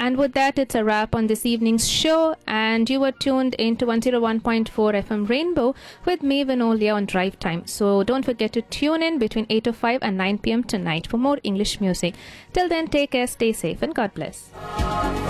And with that, it's a wrap on this evening's show. And you were tuned into 101.4 FM Rainbow with me, Vinolia, on Drive Time. So don't forget to tune in between 8:05 and 9 p.m. tonight for more English music. Till then, take care, stay safe, and God bless.